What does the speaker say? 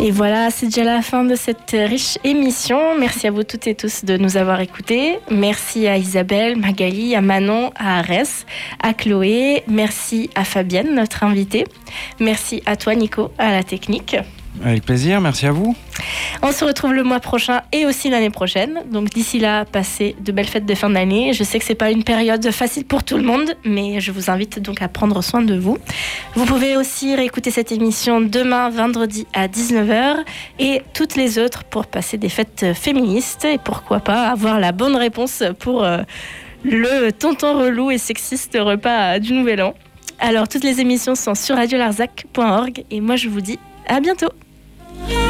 Et voilà, c'est déjà la fin de cette riche émission. Merci à vous toutes et tous de nous avoir écoutés. Merci à Isabelle, Magali, à Manon, à Arès, à Chloé. Merci à Fabienne, notre invitée. Merci à toi, Nico, à la technique. Avec plaisir, merci à vous. On se retrouve le mois prochain et aussi l'année prochaine. Donc d'ici là, passez de belles fêtes de fin d'année. Je sais que c'est pas une période facile pour tout le monde, mais je vous invite donc à prendre soin de vous. Vous pouvez aussi réécouter cette émission demain, vendredi à 19h et toutes les autres pour passer des fêtes féministes et pourquoi pas avoir la bonne réponse pour le tonton relou et sexiste repas du Nouvel An. Alors toutes les émissions sont sur radiolarzac.org et moi je vous dis à bientôt.